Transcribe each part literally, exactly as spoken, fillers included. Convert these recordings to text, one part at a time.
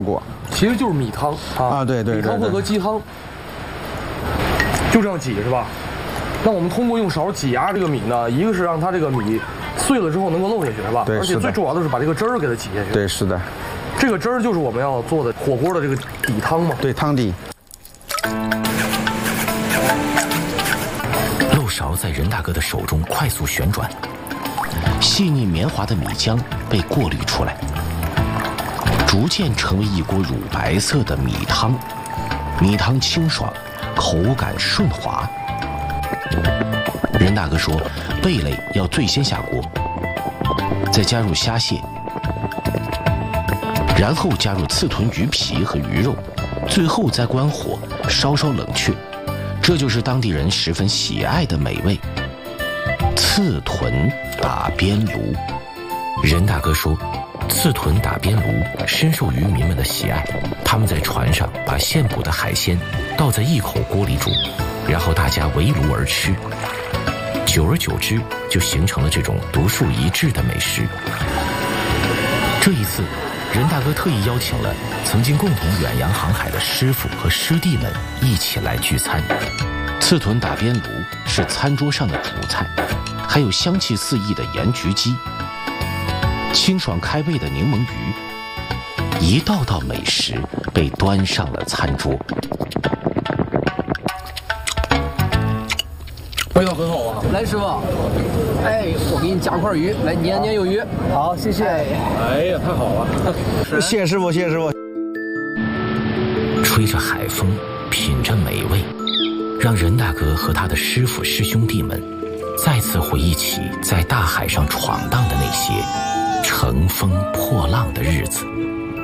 过， 其实就是米汤啊， 啊对对对米汤混合鸡汤，就这样挤是吧？那我们通过用勺挤压这个米呢，一个是让它这个米碎了之后能够漏下去是吧？ 对， 而且最重要的是把这个汁儿给它挤下去。 对，是的。 这个汁儿就是我们要做的火锅的这个底汤嘛。 对，汤底。 漏勺在任大哥的手中快速旋转，细腻绵滑的米浆被过滤出来，逐渐成为一锅乳白色的米汤。米汤清爽，口感顺滑。任大哥说，贝类要最先下锅，再加入虾蟹，然后加入刺豚鱼皮和鱼肉，最后再关火稍稍冷却。这就是当地人十分喜爱的美味——刺豚打边炉。任大哥说，刺豚打边炉深受渔民们的喜爱，他们在船上把现捕的海鲜倒在一口锅里煮，然后大家围炉而吃，久而久之就形成了这种独树一帜的美食。这一次，任大哥特意邀请了曾经共同远洋航海的师傅和师弟们一起来聚餐。刺豚打边炉是餐桌上的主菜，还有香气四溢的盐焗鸡，清爽开胃的柠檬鱼，一道道美食被端上了餐桌。 味道很好啊！ 来，师傅，哎，我给你夹块鱼，来年年有余。好，谢谢。 哎呀，太好了！ 谢谢师傅，谢谢师傅。 吹着海风，品着美味，让任大哥和他的师傅师兄弟们再次回忆起在大海上闯荡的那些乘风破浪的日子。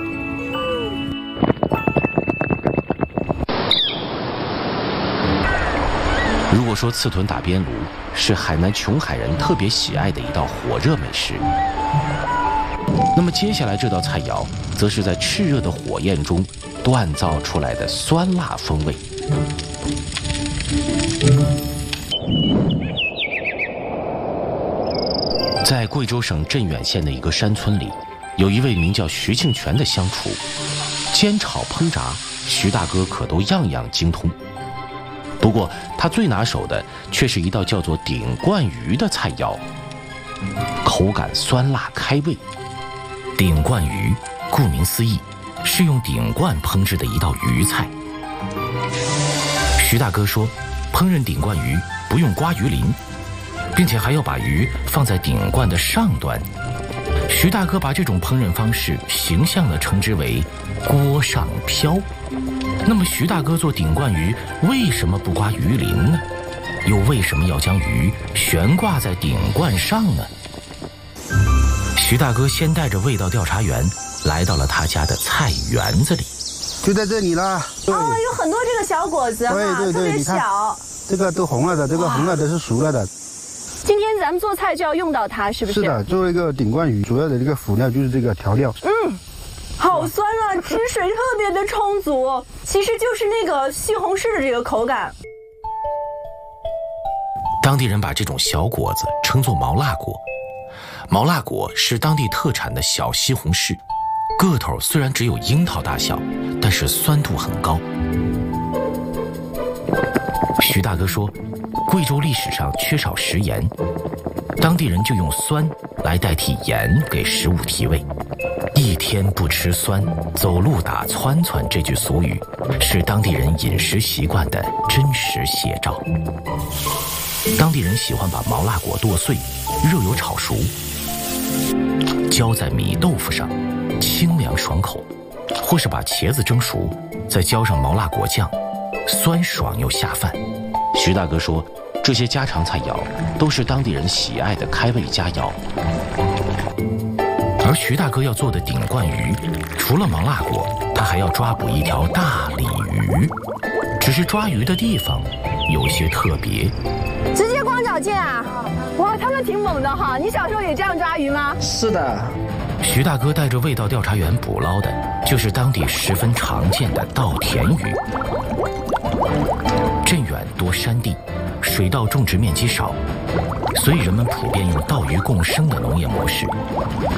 如果说刺豚打边炉是海南琼海人特别喜爱的一道火热美食，那么接下来这道菜肴则是在炽热的火焰中锻造出来的酸辣风味。在贵州省镇远县的一个山村里，有一位名叫徐庆全的乡厨，煎炒烹炸，徐大哥可都样样精通。不过他最拿手的却是一道叫做顶冠鱼的菜肴，口感酸辣开胃。顶冠鱼顾名思义，是用顶冠烹制的一道鱼菜。徐大哥说，烹饪顶冠鱼不用刮鱼鳞，并且还要把鱼放在顶冠的上端。徐大哥把这种烹饪方式形象地称之为锅上漂。那么徐大哥做顶冠鱼为什么不刮鱼鳞呢？又为什么要将鱼悬挂在顶冠上呢？徐大哥先带着味道调查员来到了他家的菜园子里。 就在这里啦。 哦，有很多这个小果子哈， 对对对， 特别你看小。 这个都红了的，这个红了的是熟了的。 今天咱们做菜就要用到它，是不是？ 是的，作为一个顶冠鱼，主要的这个辅料就是这个调料。 嗯，好酸啊，汁水特别的充足，其实就是那个西红柿的这个口感。 当地人把这种小果子称作毛辣果。毛辣果是当地特产的小西红柿，个头虽然只有樱桃大小，但是酸度很高。徐大哥说，贵州历史上缺少食盐，当地人就用酸来代替盐给食物提味。一天不吃酸，走路打窜窜，这句俗语是当地人饮食习惯的真实写照。当地人喜欢把毛辣果剁碎，热油炒熟，浇在米豆腐上，清凉爽口；或是把茄子蒸熟，再浇上毛辣果酱，酸爽又下饭。徐大哥说，这些家常菜肴都是当地人喜爱的开胃佳肴。而徐大哥要做的顶冠鱼，除了毛辣果，他还要抓捕一条大鲤鱼，只是抓鱼的地方有些特别。 直接光脚剑啊！哇，他们挺猛的哈！你小时候也这样抓鱼吗？ 是的。 徐大哥带着味道调查员捕捞的，就是当地十分常见的稻田鱼。镇远多山地，水稻种植面积少，所以人们普遍用稻鱼共生的农业模式。